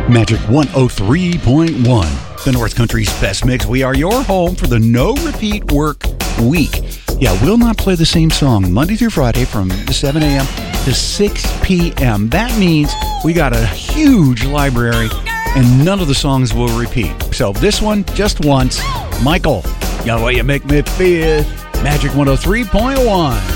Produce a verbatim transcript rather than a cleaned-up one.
Magic one oh three point one, the North Country's best mix. We are your home for the no repeat work week. Yeah, we'll not play the same song Monday through Friday from seven a.m. to six p.m. That means we got a huge library and none of the songs will repeat. So this one, just once. Michael, you know what you make me feel. Magic one oh three point one.